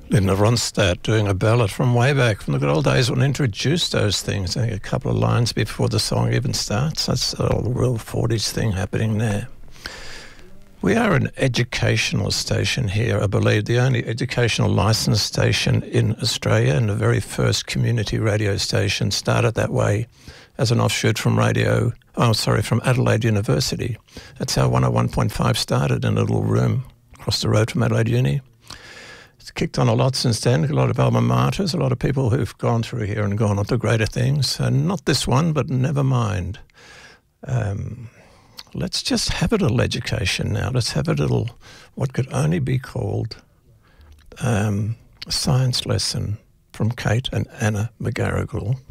Linda Ronstadt doing a ballad from way back, from the good old days when I introduced those things, I think a couple of lines before the song even starts. That's a real 40s thing happening there. We are an educational station here, I believe, the only educational licensed station in Australia, and the very first community radio station started that way as an offshoot from from Adelaide University. That's how 101.5 started, in a little room across the road from Adelaide Uni. It's kicked on a lot since then, a lot of alma maters, a lot of people who've gone through here and gone on to greater things. And not this one, but never mind. Let's just have a little education now. Let's have a little, what could only be called a science lesson from Kate and Anna McGarrigle.